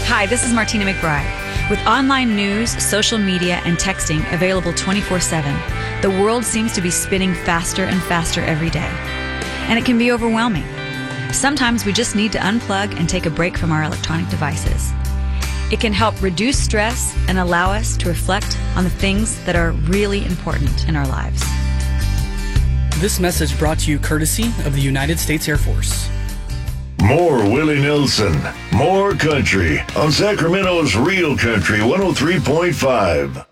Hi, this is Martina McBride. With online news, social media, and texting available 24/7, the world seems to be spinning faster and faster every day. And it can be overwhelming. Sometimes we just need to unplug and take a break from our electronic devices. It can help reduce stress and allow us to reflect on the things that are really important in our lives. This message brought to you courtesy of the United States Air Force. More Willie Nelson, more country on Sacramento's Real Country 103.5.